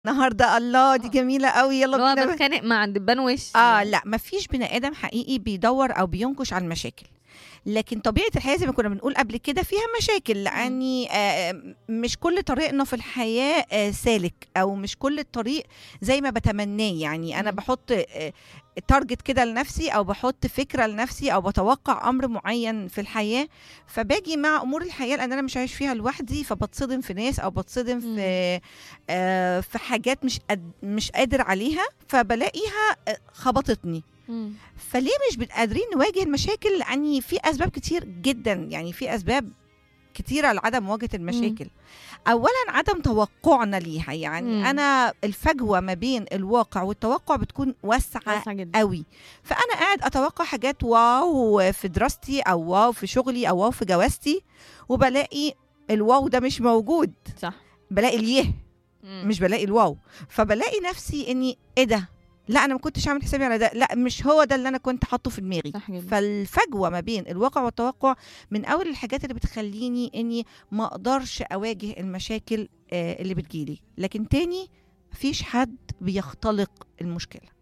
النهارده الله دي جميلة أوي، يالّا اللي هو بينا باتخانق مع دبان وش لأ، ما فيش بني آدم حقيقي بيدوّر أو بينكش على المشاكل، لكن طبيعة الحياة زي ما كنا بنقول قبل كده فيها مشاكل، يعني مش كل طريقنا في الحياة سالك، أو مش كل الطريق زي ما باتمناه، يعني أنا إمم. باحط target كده لنفسي، أو باحط فكرة لنفسي، أو باتوقع أمر معين في الحياة، فباجي مع أمور الحياة لأن أنا مش عايش فيها لوحدي، فباتصدم في ناس، أو باتصدم في حاجات مش قادر عليها، فبالاقيها خبطتني. إمم. فليه مش قادرين نواجه المشاكل؟ يعني في أسباب كتير جدًا، يعني في أسباب كتيرة لعدم مواجهة المشاكل. أولًا عدم توقُّعنا ليها، يعني إمم. أنا الفجوة ما بين الواقع والتوقُّع بتكون واسعة واسعة جدًا. أوي، فأنا قاعد أتوقّع حاجات واو في دراستي، أو واو في شغلي، أو واو في جوازتي، وبالاقي الواو ده مش موجود، صح. بالاقي اليه إمم. مش بالاقي الواو، فبالاقي نفسي إني إيه ده! لأ أنا ما كنتش عامل حسابي على ده، لأ مش هو ده اللي أنا كنت حاطّه في دماغي. صح جدًا. فالفجوة ما بين الواقع والتوقُّع من أول الحاجات اللي بتخلّيني إني ما أقدرش أواجه المشاكل اللي بتيجي لي. لكن تاني، ما فيش حد بيختلق المشكلة.